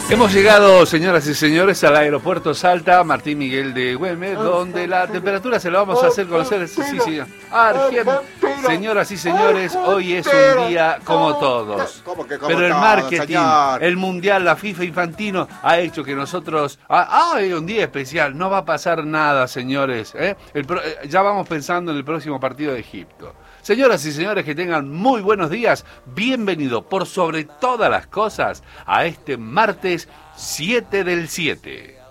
Hemos llegado, señoras y señores, al aeropuerto Salta Martín Miguel de Güemes, donde la temperatura se la vamos a hacer conocer. Sí, señor. Señoras y señores, hoy es un día como todos. Pero el marketing, el mundial, la FIFA Infantino ha hecho que nosotros... Hoy es un día especial, no va a pasar nada, señores. Ya vamos pensando en el próximo partido de Egipto. Señoras y señores, que tengan muy buenos días. Bienvenido por sobre todas las cosas a este martes 7 del 7.